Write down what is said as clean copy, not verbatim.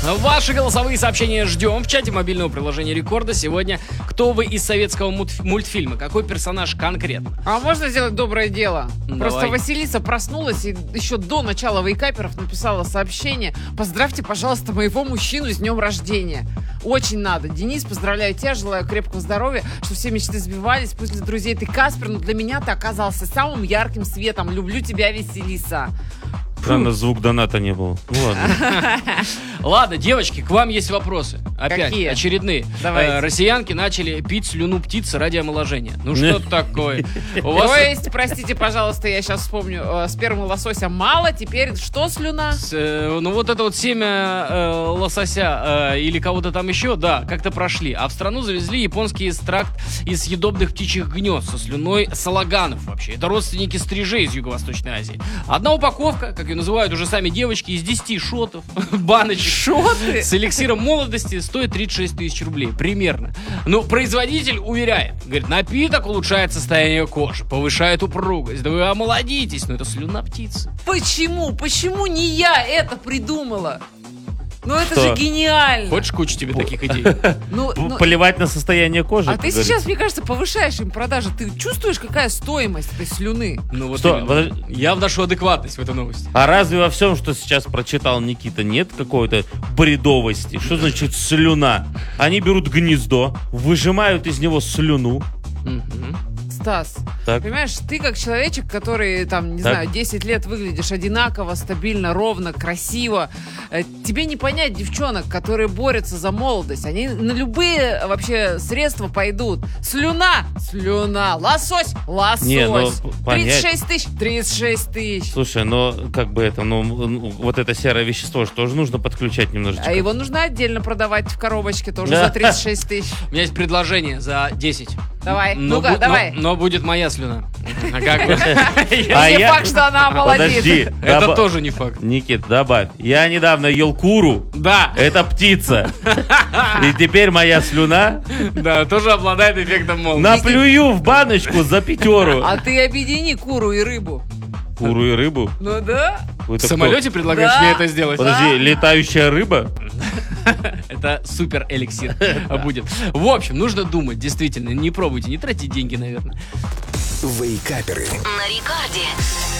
Ваши голосовые сообщения ждем в чате мобильного приложения Рекорда. Сегодня кто вы из советского мультфильма? Какой персонаж конкретно? А можно сделать доброе дело? Давай. Просто Василиса проснулась и еще до начала вейкаперов написала сообщение: поздравьте, пожалуйста, моего мужчину с днем рождения. Очень надо. Денис, поздравляю тебя, желаю крепкого здоровья, что все мечты сбивались. Пусть для друзей ты Каспер, но для меня ты оказался самым ярким светом. Люблю тебя, Василиса. Странно, звук доната не был. Ну ладно. Ладно, девочки, к вам есть вопросы. Опять, Какие? очередные. Давайте. Россиянки начали пить слюну птицы ради омоложения. Ну что такое? У вас То есть, простите, пожалуйста, я сейчас вспомню, спермы лосося мало, теперь что слюна? ну вот это вот семя лосося или кого-то там еще, да, как-то прошли. А в страну завезли японский экстракт из съедобных птичьих гнезд со слюной салаганов вообще. Это родственники стрижей из Юго-Восточной Азии. Одна упаковка, как ее называют уже сами девочки, из 10 шотов, баночек. Шоты? С эликсиром молодости стоит 36 тысяч рублей, примерно. Но производитель уверяет, говорит, напиток улучшает состояние кожи, повышает упругость, да вы омолодитесь, но это слюна птицы. Почему? Почему не я это придумала? Ну это Что? же гениально. Хочешь кучу тебе таких идей? Ну, Поливать на состояние кожи. а как ты говорится. сейчас, мне кажется, повышаешь им продажи. Ты чувствуешь, какая стоимость этой слюны? Ну вот Что? именно. Я вношу адекватность в эту новость. А разве во всем, что сейчас прочитал Никита, нет какой-то бредовости? Что значит слюна? Они берут гнездо, выжимают из него слюну. Стас, Так. понимаешь, ты как человечек, который, там, не Так. знаю, 10 лет выглядишь одинаково, стабильно, ровно, красиво. Тебе не понять девчонок, которые борются за молодость. Они на любые вообще средства пойдут. Слюна, слюна, лосось, лосось. Не, ну, понять. 36 тысяч, 36 тысяч. Слушай, но как бы это, вот это серое вещество же тоже нужно подключать немножечко. А его нужно отдельно продавать в коробочке тоже Да. за 36 тысяч. У меня есть предложение за 10. Давай, Но ну-ка, давай. Но будет моя слюна. А как бы? А Не я- факт, что она омолодит. Подожди. Это тоже не факт. Никит, добавь. Я недавно ел куру. Да, Это птица. И теперь моя слюна да, тоже обладает эффектом молодости. наплюю в баночку за 5. А ты объедини куру и рыбу. Куру и рыбу. Ну да. Вы В так самолете предлагаешь Да. мне это сделать? Подожди, летающая рыба? Это супер эликсир будет. В общем, нужно думать, действительно, не пробуйте, не тратите деньги, наверное. Вейкаперы. На рекорде.